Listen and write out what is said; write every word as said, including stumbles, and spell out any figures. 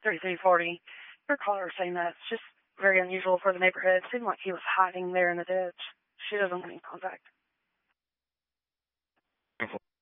thirty-three forty. Her caller was saying that it's just very unusual for the neighborhood. It seemed like he was hiding there in the ditch. She doesn't want any contact.